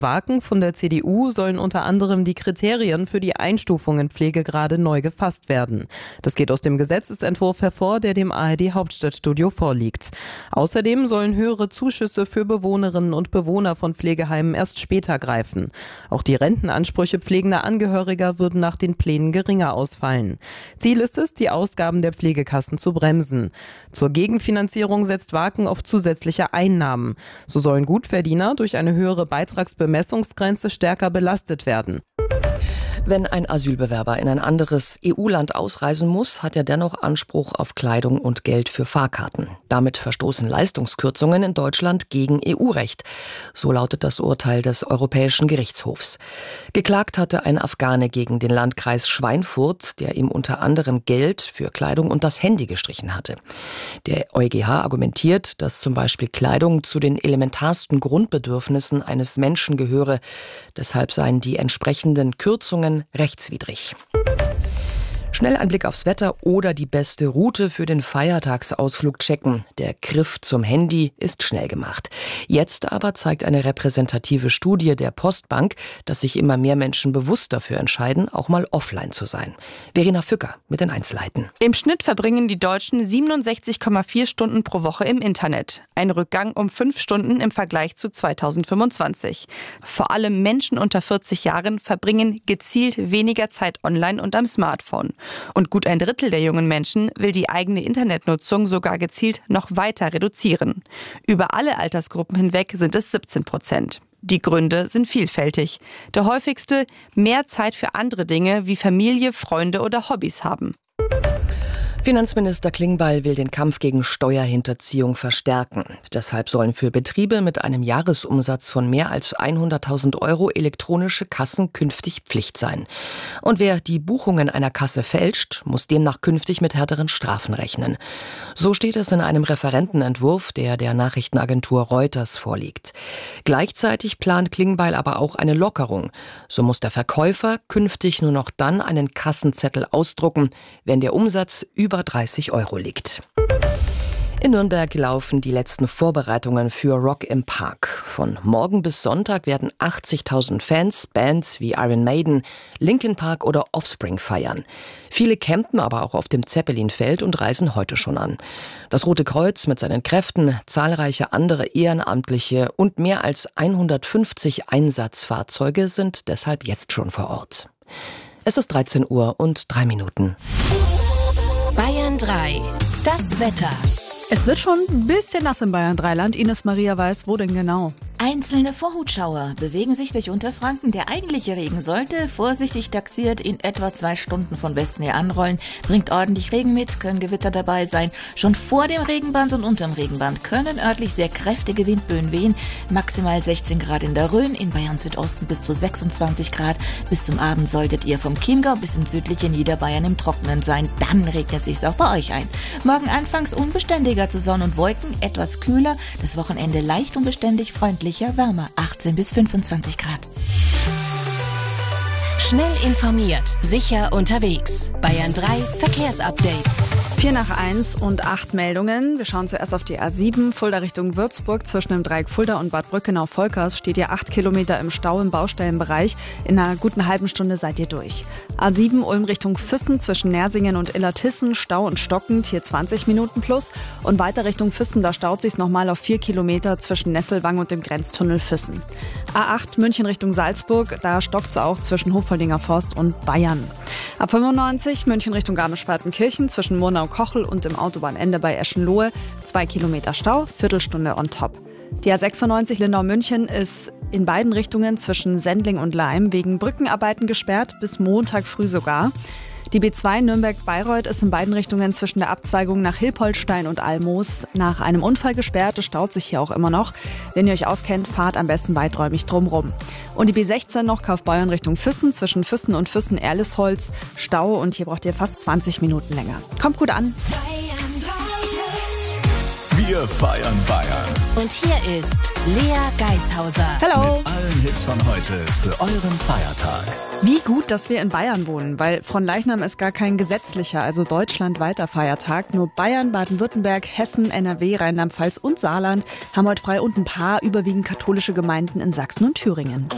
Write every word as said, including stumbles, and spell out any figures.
Waken von der C D U sollen unter anderem die Kriterien für die Einstufung in Pflegegrade neu gefasst werden. Das geht aus dem Gesetzesentwurf hervor, der dem A R D-Hauptstadtstudio vorliegt. Außerdem sollen höhere Zuschüsse für Bewohnerinnen und Bewohner von Pflegeheimen erst später greifen. Auch die Rentenansprüche pflegender Angehöriger würden nach den Plänen geringer ausfallen. Ziel ist es, die Ausgaben der Pflegekassen zu bremsen. Zur Gegenfinanzierung setzt Waken auf zusätzliche Einnahmen. So sollen Gutverdiener durch eine höhere Beitragsbemessungsgrenze stärker belastet werden. Wenn ein Asylbewerber in ein anderes E U-Land ausreisen muss, hat er dennoch Anspruch auf Kleidung und Geld für Fahrkarten. Damit verstoßen Leistungskürzungen in Deutschland gegen E U-Recht. So lautet das Urteil des Europäischen Gerichtshofs. Geklagt hatte ein Afghane gegen den Landkreis Schweinfurt, der ihm unter anderem Geld für Kleidung und das Handy gestrichen hatte. Der EuGH argumentiert, dass zum Beispiel Kleidung zu den elementarsten Grundbedürfnissen eines Menschen gehöre. Deshalb seien die entsprechenden Kürzungen rechtswidrig. Schnell ein Blick aufs Wetter oder die beste Route für den Feiertagsausflug checken. Der Griff zum Handy ist schnell gemacht. Jetzt aber zeigt eine repräsentative Studie der Postbank, dass sich immer mehr Menschen bewusst dafür entscheiden, auch mal offline zu sein. Verena Fücker mit den Einzelheiten. Im Schnitt verbringen die Deutschen siebenundsechzig Komma vier Stunden pro Woche im Internet. Ein Rückgang um fünf Stunden im Vergleich zu zweitausendfünfundzwanzig. Vor allem Menschen unter vierzig Jahren verbringen gezielt weniger Zeit online und am Smartphone. Und gut ein Drittel der jungen Menschen will die eigene Internetnutzung sogar gezielt noch weiter reduzieren. Über alle Altersgruppen hinweg sind es siebzehn Prozent. Die Gründe sind vielfältig. Der häufigste: mehr Zeit für andere Dinge wie Familie, Freunde oder Hobbys haben. Finanzminister Klingbeil will den Kampf gegen Steuerhinterziehung verstärken. Deshalb sollen für Betriebe mit einem Jahresumsatz von mehr als hunderttausend Euro elektronische Kassen künftig Pflicht sein. Und wer die Buchungen einer Kasse fälscht, muss demnach künftig mit härteren Strafen rechnen. So steht es in einem Referentenentwurf, der der Nachrichtenagentur Reuters vorliegt. Gleichzeitig plant Klingbeil aber auch eine Lockerung. So muss der Verkäufer künftig nur noch dann einen Kassenzettel ausdrucken, wenn der Umsatz über über dreißig Euro liegt. In Nürnberg laufen die letzten Vorbereitungen für Rock im Park. Von morgen bis Sonntag werden achtzigtausend Fans Bands wie Iron Maiden, Linkin Park oder Offspring feiern. Viele campen aber auch auf dem Zeppelinfeld und reisen heute schon an. Das Rote Kreuz mit seinen Kräften, zahlreiche andere Ehrenamtliche und mehr als hundertfünfzig Einsatzfahrzeuge sind deshalb jetzt schon vor Ort. Es ist dreizehn Uhr und drei Minuten. Bayern drei. Das Wetter. Es wird schon ein bisschen nass im Bayern drei Land. Ines Maria weiß, wo denn genau? Einzelne Vorhutschauer bewegen sich durch Unterfranken. Der eigentliche Regen sollte, vorsichtig taxiert, in etwa zwei Stunden von Westen her anrollen. Bringt ordentlich Regen mit, können Gewitter dabei sein. Schon vor dem Regenband und unterm Regenband können örtlich sehr kräftige Windböen wehen. Maximal sechzehn Grad in der Rhön, in Bayern Südosten bis zu sechsundzwanzig Grad. Bis zum Abend solltet ihr vom Chiemgau bis ins südliche Niederbayern im Trockenen sein. Dann regnet es sich auch bei euch ein. Morgen anfangs unbeständiger zu Sonne und Wolken, etwas kühler. Das Wochenende leicht unbeständig, freundlich. Wärmer, achtzehn bis fünfundzwanzig Grad. Schnell informiert, sicher unterwegs. Bayern drei Verkehrsupdate. vier nach eins und acht Meldungen. Wir schauen zuerst auf die A sieben, Fulda Richtung Würzburg. Zwischen dem Dreieck Fulda und Bad Brückenau-Volkers steht ihr acht Kilometer im Stau im Baustellenbereich. In einer guten halben Stunde seid ihr durch. A sieben Ulm Richtung Füssen zwischen Nersingen und Illertissen. Stau und stockend, hier zwanzig Minuten plus. Und weiter Richtung Füssen, da staut sich's nochmal auf vier Kilometer zwischen Nesselwang und dem Grenztunnel Füssen. A acht München Richtung Salzburg, da stockt's auch zwischen Hofholdinger Forst und Bayern. A fünfundneunzig München Richtung Garmisch-Partenkirchen zwischen Murnau-Kochel und im Autobahnende bei Eschenlohe. Zwei Kilometer Stau, Viertelstunde on top. Die A sechsundneunzig Lindau-München ist in beiden Richtungen zwischen Sendling und Laim wegen Brückenarbeiten gesperrt, bis Montag früh sogar. Die B zwei Nürnberg-Bayreuth ist in beiden Richtungen zwischen der Abzweigung nach Hilpoltstein und Almoos nach einem Unfall gesperrt. Es staut sich hier auch immer noch. Wenn ihr euch auskennt, fahrt am besten weiträumig drumrum. Und die B sechzehn noch Kaufbeuern Richtung Füssen, zwischen Füssen und Füssen-Erlesholz. Stau und hier braucht ihr fast zwanzig Minuten länger. Kommt gut an. Wir feiern Bayern. Und hier ist Lea Geishauser. Hallo. Mit allen Hits von heute für euren Feiertag. Wie gut, dass wir in Bayern wohnen, weil Fronleichnam ist gar kein gesetzlicher, also deutschlandweiter Feiertag. Nur Bayern, Baden-Württemberg, Hessen, N R W, Rheinland-Pfalz und Saarland haben heute frei und ein paar überwiegend katholische Gemeinden in Sachsen und Thüringen.